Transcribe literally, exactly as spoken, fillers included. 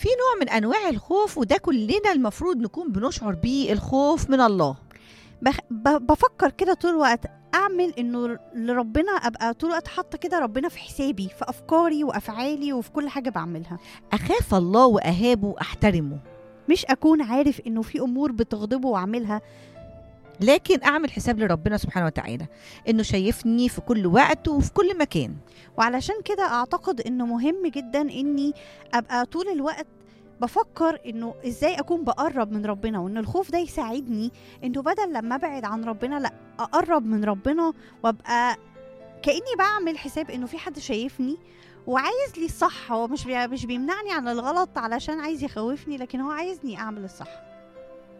في نوع من أنواع الخوف وده كلنا المفروض نكون بنشعر بيه، الخوف من الله. بخ... ب... بفكر كده طول الوقت اعمل انه لربنا، ابقى طول الوقت حاطه كده ربنا في حسابي، في افكاري وافعالي وفي كل حاجه بعملها. أخاف الله وأهابه، أحترمه، مش اكون عارف انه في امور بتغضبه واعملها، لكن أعمل حساب لربنا سبحانه وتعالى إنه شايفني في كل وقت وفي كل مكان. وعلشان كده اعتقد انه مهم جدا اني ابقى طول الوقت بفكر انه ازاي اكون بقرب من ربنا، وان الخوف ده يساعدني انه بدل لما ابعد عن ربنا لا اقرب من ربنا، وابقى كأني بعمل حساب انه في حد شايفني وعايز لي الصح. هو مش بي... مش بيمنعني عن الغلط علشان عايز يخوفني، لكن هو عايزني اعمل الصح.